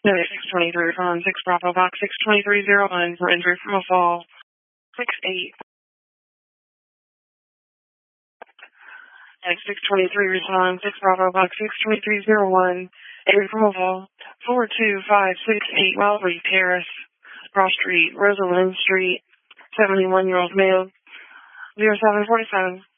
No, 623 on 6 Bravo Box 62301 for injury from a fall. 6-8. X623 respond 6 Bravo Box 62301. Injury from a fall. 42568 Wildwood Terrace, Cross Street, Rosalind Street. 71-year-old male. 0747.